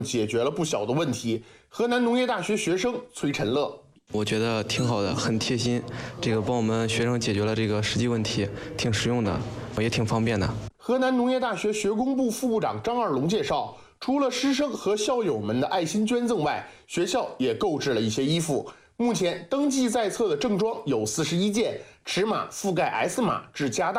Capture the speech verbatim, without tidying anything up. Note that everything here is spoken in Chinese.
解决了不小的问题。河南农业大学学生崔晨乐。 我觉得挺好的，很贴心，这个帮我们学生解决了这个实际问题，挺实用的，也挺方便的。 河南农业大学学工部副部长张二龙介绍，除了师生和校友们的爱心捐赠外，学校也购置了一些衣服。目前登记在册的正装有四十一件，尺码覆盖 S 码至加大。